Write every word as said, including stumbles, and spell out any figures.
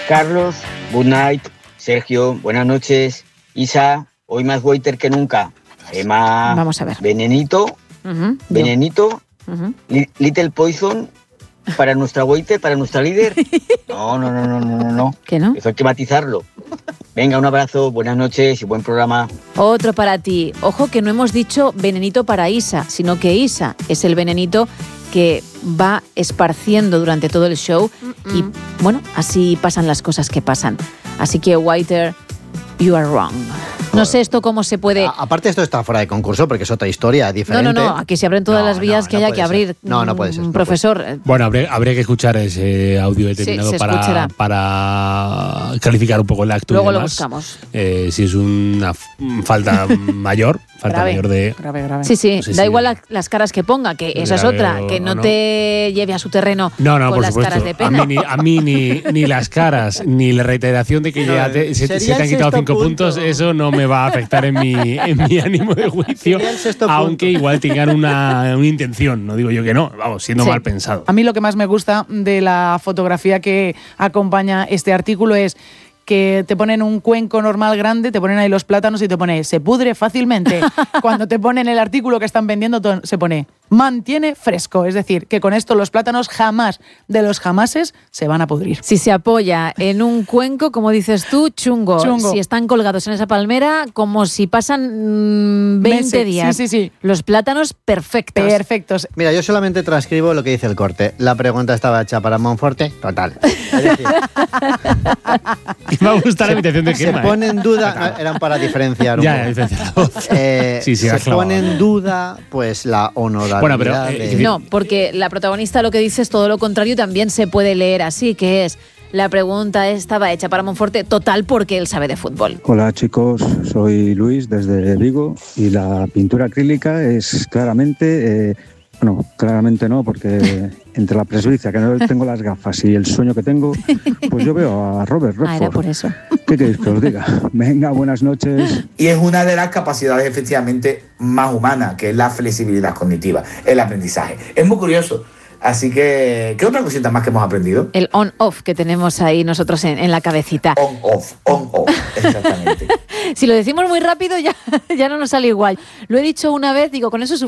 Carlos, good night. Sergio, buenas noches. Isa, hoy más waiter que nunca. Emma, vamos a ver. Venenito, Uh-huh. Venenito, Uh-huh. li- Little Poison para nuestra waiter, para nuestra líder. No, no, no, no, no, no, no. ¿Qué no? Eso hay que matizarlo. Venga, un abrazo, buenas noches y buen programa. Otro para ti. Ojo que no hemos dicho venenito para Isa, sino que Isa es el venenito que va esparciendo durante todo el show. Mm-mm. Y bueno, así pasan las cosas que pasan. Así que, Waiter, you are wrong. No sé esto cómo se puede... A, aparte esto está fuera de concurso porque es otra historia diferente. No, no, no, aquí se abren todas no, las vías no, que no haya que abrir. Ser. No, no puede ser. No profesor. puede ser. Bueno, habría, habría que escuchar ese audio determinado sí, para, para calificar un poco el acto. Luego y lo demás. buscamos. Eh, si es una f- falta mayor, falta grave, mayor de... Grave, grave. Sí, sí, no sé da si igual la, las caras que ponga, que esa es otra, que no, no te lleve a su terreno no, no, con por las supuesto. caras de pena. A mí, ni, a mí ni, ni las caras, ni la reiteración de que ya te, se, se te han quitado cinco punto. puntos, eso no me va a afectar en mi, en mi ánimo de juicio, aunque punto. Igual tengan una, una intención, no digo yo que no, vamos, siendo sí. mal pensado. A mí lo que más me gusta de la fotografía que acompaña este artículo es que te ponen un cuenco normal grande, te ponen ahí los plátanos y te pone se pudre fácilmente. Cuando te ponen el artículo que están vendiendo se pone mantiene fresco, es decir, que con esto los plátanos jamás de los jamases se van a pudrir. Si se apoya en un cuenco, como dices tú, chungo. chungo. Si están colgados en esa palmera, como si pasan mmm, veinte Meses. días. Sí, sí, sí. Los plátanos perfectos. Perfectos. Mira, yo solamente transcribo lo que dice el corte. La pregunta estaba hecha para Monforte, total. Es decir, me va a gustar la imitación de Gemma. Se pone en duda, eran para diferenciar un ya, poco. Ya, eh, sí, sí, se pone en duda pues la honorabilidad. Bueno, pero, eh, de... No, porque la protagonista lo que dice es todo lo contrario, también se puede leer así, que es la pregunta estaba hecha para Monforte total porque él sabe de fútbol. Hola chicos, soy Luis desde Vigo y la pintura acrílica es claramente... Eh, Bueno, claramente no, porque entre la presbicia, que no tengo las gafas, y el sueño que tengo, pues yo veo a Robert Redford. Ah, era por eso. ¿Qué queréis que os diga? Venga, buenas noches. Y es una de las capacidades efectivamente más humanas, que es la flexibilidad cognitiva, el aprendizaje. Es muy curioso. Así que, ¿qué otra cosita más que hemos aprendido? El on-off que tenemos ahí nosotros en, en la cabecita. On-off, on-off, exactamente. Si lo decimos muy rápido ya, ya no nos sale igual. Lo he dicho una vez, digo, con eso es